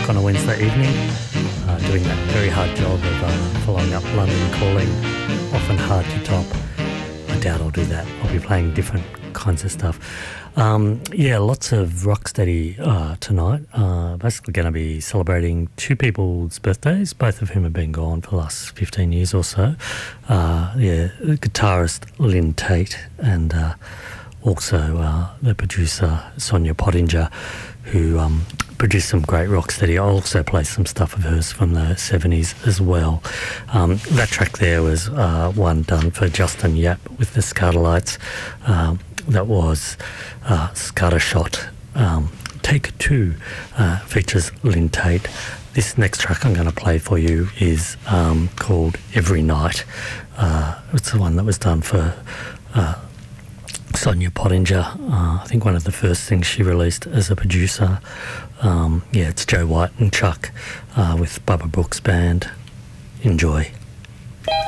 on a Wednesday evening, doing that very hard job of following up London Calling, often hard to top. I doubt I'll do that. I'll be playing different kinds of stuff. Lots of Rocksteady tonight. Basically going to be celebrating two people's birthdays, both of whom have been gone for the last 15 years or so. Guitarist Lynn Tate and also the producer Sonia Pottinger, who produced some great Rocksteady. I also play some stuff of hers from the 70s as well. That track there was one done for Justin Yap with the Scatterlights. That was Scattershot. Take Two features Lynn Tate. This next track I'm going to play for you is called Every Night. It's the one that was done for Sonia Pottinger. I think one of the first things she released as a producer. It's Joe White and Chuck with Bubba Brooks Band. Enjoy.